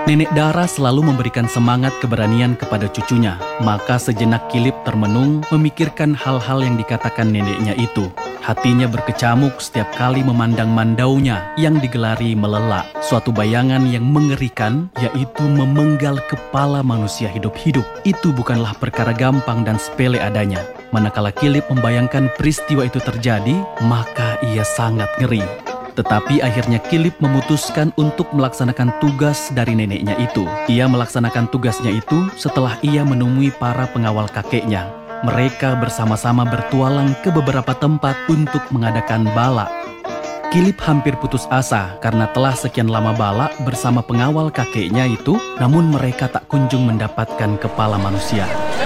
Nenek Dara selalu memberikan semangat keberanian kepada cucunya. Maka sejenak Kilip termenung memikirkan hal-hal yang dikatakan neneknya itu. Hatinya berkecamuk setiap kali memandang mandaunya yang digelari melelak. Suatu bayangan yang mengerikan, yaitu memenggal kepala manusia hidup-hidup. Itu bukanlah perkara gampang dan sepele adanya. Manakala Kilip membayangkan peristiwa itu terjadi, maka ia sangat ngeri. Tetapi akhirnya Kilip memutuskan untuk melaksanakan tugas dari neneknya itu. Ia melaksanakan tugasnya itu setelah ia menemui para pengawal kakeknya. Mereka bersama-sama bertualang ke beberapa tempat untuk mengadakan bala. Kilip hampir putus asa karena telah sekian lama bala bersama pengawal kakeknya itu, namun mereka tak kunjung mendapatkan kepala manusia.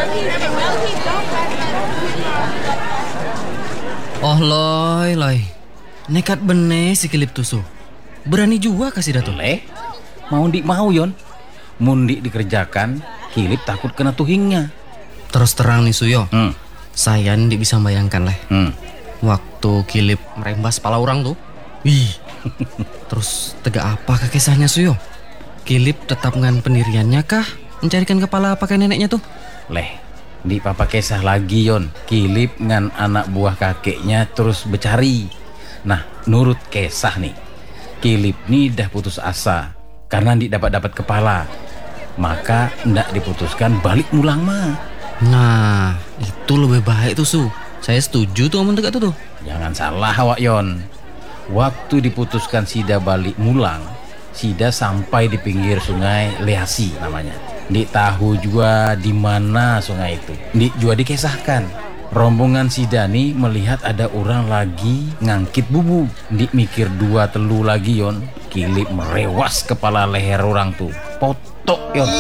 Oh loy. Nekat bener si Kilip tusu. Berani juga kasih dato. Mau yon. Mundi dikerjakan, Kilip takut kena tuhingnya. Terus terang nih Suyo, saya ndik bisa bayangkan leh. Waktu Kilip merembas kepala orang tuh. Wih. Terus tegak apa kisahnya Suyo? Kilip tetap ngan pendiriannya kah mencarikan kepala pakai neneknya tuh? Di papa kisah lagi yon. Kilip ngan anak buah kakeknya terus bercari. Nah, nurut kisah nih, Kilip nih dah putus asa karena ndik dapat kepala. Maka ndak diputuskan balik mulang mah. Nah, itu lebih baik tuh Su. Saya setuju tuh ngomong tegak tuh. Jangan salah awak yon. Waktu diputuskan Sida balik mulang, Sida sampai di pinggir sungai Leasi namanya. Ndik tahu juga di mana sungai itu. Ndik juga dikisahkan. Rombongan Sida nih melihat ada orang lagi ngangkit bubu. Ndik mikir dua telu lagi yon. Kilip merewas kepala leher orang tuh. Potok yon.